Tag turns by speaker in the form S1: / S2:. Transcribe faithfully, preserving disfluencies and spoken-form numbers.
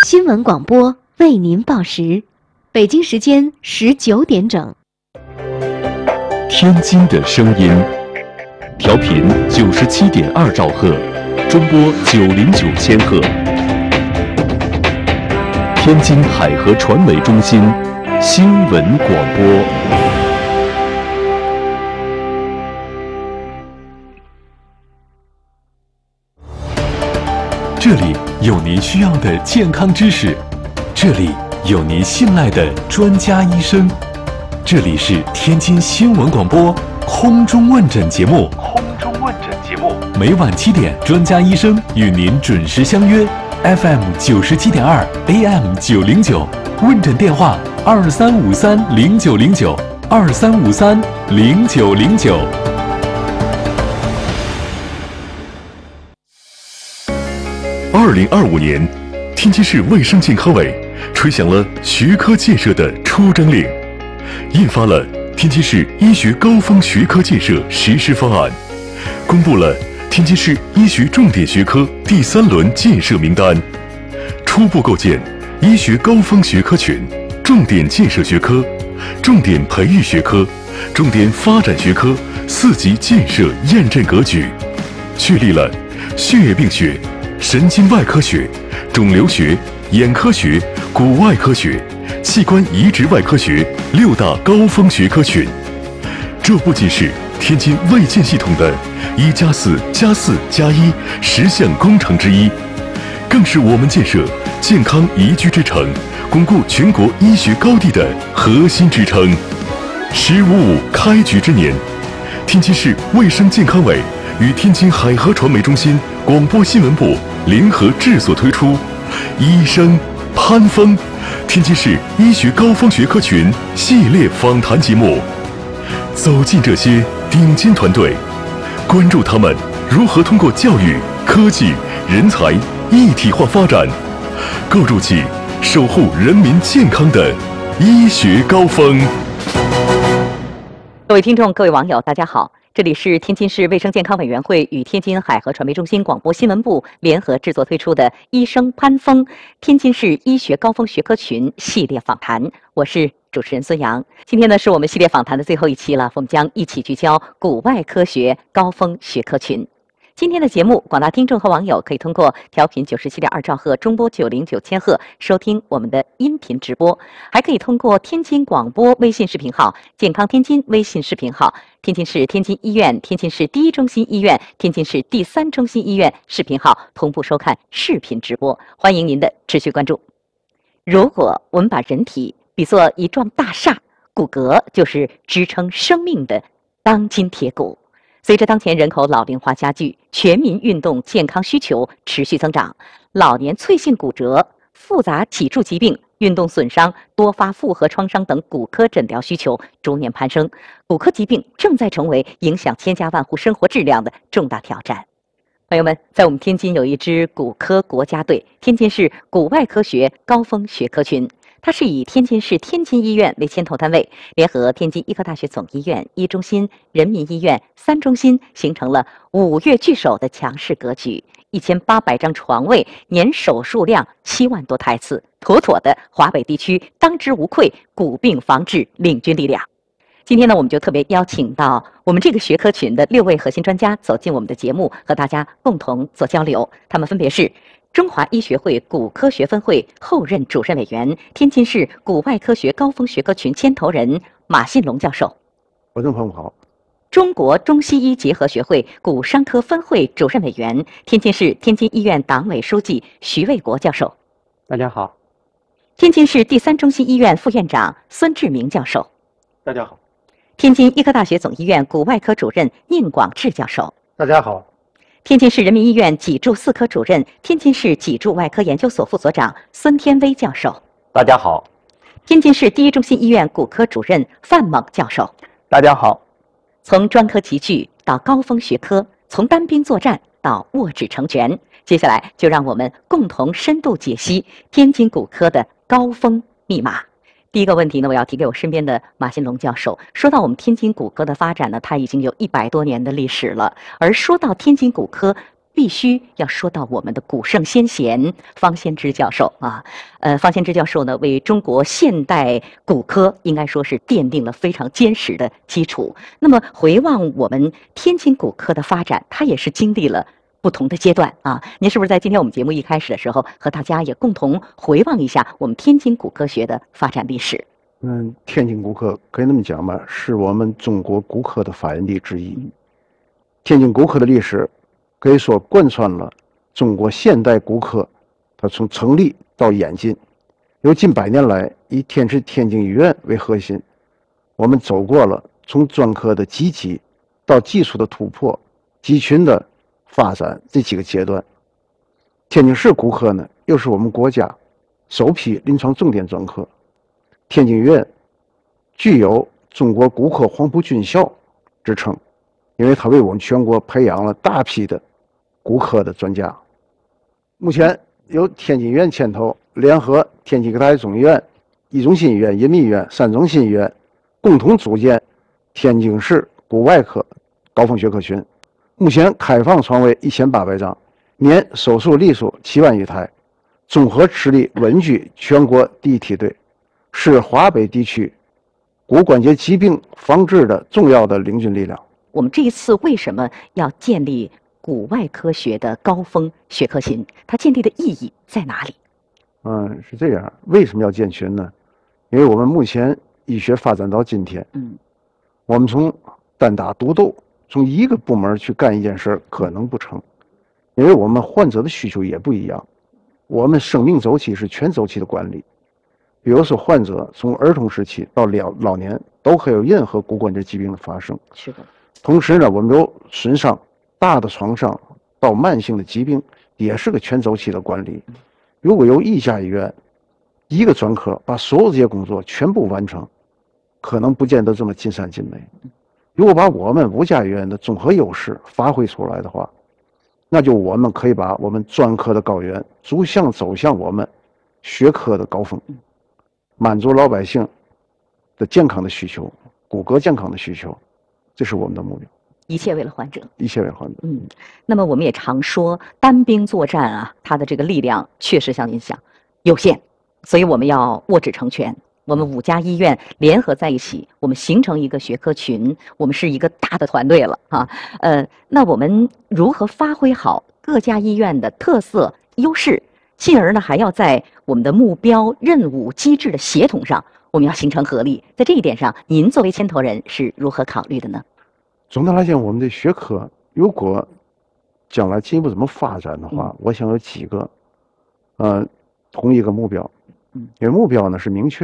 S1: 新闻广播为您报时，北京时间十九点整。
S2: 天津的声音，调频九十七点二兆赫，中波九零九千赫。天津海河传媒中心新闻广播。这里有您需要的健康知识，这里有您信赖的专家医生，这里是天津新闻广播空中问诊节目。空中问诊节目每晚七点，专家医生与您准时相约 F M 九十七点二 A M 九零九，问诊电话二三五三零九零九二三五三零九零九。二零二五年，天津市卫生健康委吹响了学科建设的出征令，印发了天津市医学高峰学科建设实施方案，公布了天津市医学重点学科第三轮建设名单，初步构建医学高峰学科群、重点建设学科、重点培育学科、重点发展学科四级建设验证格局，确立了血液病学、神经外科学、肿瘤学、眼科学、骨外科学、器官移植外科学六大高峰学科群。这不仅是天津卫健系统的一加四加四加一十项工程之一，更是我们建设健康宜居之城、巩固全国医学高地的核心支撑。十五五开局之年，天津市卫生健康委与天津海河传媒中心广播新闻部联合制作推出《医生潘峰》天津市医学高峰学科群系列访谈节目，走进这些顶尖团队，关注他们如何通过教育、科技、人才一体化发展，构筑起守护人民健康的医学高峰。
S3: 各位听众，各位网友，大家好。这里是天津市卫生健康委员会与天津海河传媒中心广播新闻部联合制作推出的《医生潘峰》天津市医学高峰学科群系列访谈，我是主持人孙阳。今天呢是我们系列访谈的最后一期了，我们将一起聚焦骨外科学高峰学科群。今天的节目，广大听众和网友可以通过调频九十七点二兆赫、中波九零九千赫收听我们的音频直播，还可以通过天津广播微信视频号、健康天津微信视频号、天津市天津医院、天津市第一中心医院、天津市第三中心医院视频号同步收看视频直播，欢迎您的持续关注。如果我们把人体比作一幢大厦，骨骼就是支撑生命的钢筋铁骨。随着当前人口老龄化加剧，全民运动健康需求持续增长，老年脆性骨折、复杂脊柱疾病、运动损伤、多发复合创伤等骨科诊疗需求逐年攀升，骨科疾病正在成为影响千家万户生活质量的重大挑战。朋友们，在我们天津有一支骨科国家队，天津市骨外科学高峰学科群。它是以天津市天津医院为牵头单位，联合天津医科大学总医院、一中心、人民医院、三中心，形成了五岳聚首的强势格局。一千八百张床位，年手术量七万多台次，妥妥的华北地区当之无愧骨病防治领军力量。今天呢，我们就特别邀请到我们这个学科群的六位核心专家走进我们的节目，和大家共同做交流。他们分别是中华医学会骨科学分会后任主任委员、天津市骨外科学高峰学科群牵头人马信龙教授。
S4: 观众朋友好。
S3: 中国中西医结合学会骨伤科分会主任委员、天津市天津医院党委书记徐卫国教授。
S5: 大家好。
S3: 天津市第三中心医院副院长孙志明教授。
S5: 大家好。
S3: 天津医科大学总医院骨外科主任宁广志教授。
S5: 大家好。
S3: 天津市人民医院脊柱四科主任、天津市脊柱外科研究所副所长孙天威教授。
S6: 大家好。
S3: 天津市第一中心医院骨科主任范猛教授。
S6: 大家好。
S3: 从专科集聚到高峰学科，从单兵作战到握指成拳，接下来就让我们共同深度解析天津骨科的高峰密码。第一个问题呢，我要提给我身边的马新龙教授。说到我们天津骨科的发展呢，它已经有一百多年的历史了。而说到天津骨科必须要说到我们的古圣先贤方先之教授啊，呃，方先之教授呢，为中国现代骨科应该说是奠定了非常坚实的基础。那么回望我们天津骨科的发展，它也是经历了不同的阶段啊。您是不是在今天我们节目一开始的时候，和大家也共同回望一下我们天津骨科学的发展历史？
S4: 嗯，天津骨科可以那么讲吧，是我们中国骨科的发源地之一。天津骨科的历史可以说贯穿了中国现代骨科，它从成立到演进，有近百年来以天池天津医院为核心，我们走过了从专科的积极到技术的突破、集群的发展这几个阶段。天津市骨科呢，又是我们国家首批临床重点专科。天津医院具有中国骨科黄埔军校之称，因为它为我们全国培养了大批的骨科的专家。目前由天津医院牵头，联合天津大学总医院、医中心医院、人民医院、三中心医院，共同组建天津市骨外科高峰学科群。目前开放床位一千八百张，年手术例数七万余台，综合实力稳居全国第一梯队，是华北地区骨关节疾病防治的重要的领军力量。
S3: 我们这一次为什么要建立骨外科学的高峰学科群？它建立的意义在哪里？
S4: 嗯，是这样。为什么要建群呢？因为我们目前医学发展到今天，
S3: 嗯，
S4: 我们从单打独斗，从一个部门去干一件事可能不成，因为我们患者的需求也不一样。我们生命周期是全周期的管理，比如说患者从儿童时期到老老年都会有任何骨关节疾病的发生。
S3: 是的。
S4: 同时呢，我们由损伤、大的创伤到慢性的疾病，也是个全周期的管理。如果由一家医院一个专科把所有这些工作全部完成，可能不见得这么尽善尽美。如果把我们五家医院的综合优势发挥出来的话，那就我们可以把我们专科的高原逐向走向我们学科的高峰，满足老百姓的健康的需求，骨骼健康的需求，这是我们的目标。
S3: 一切为了患者，
S4: 一切为患者。
S3: 嗯，那么我们也常说单兵作战啊，它的这个力量确实像您想有限，所以我们要握指成拳。我们五家医院联合在一起，我们形成一个学科群，我们是一个大的团队了啊。呃，那我们如何发挥好各家医院的特色优势，进而呢还要在我们的目标、任务、机制的协同上，我们要形成合力。在这一点上，您作为牵头人是如何考虑的呢？
S4: 总的来讲，我们的学科如果将来进一步怎么发展的话，嗯、我想有几个，呃，同一个目标，因为目标呢是明确。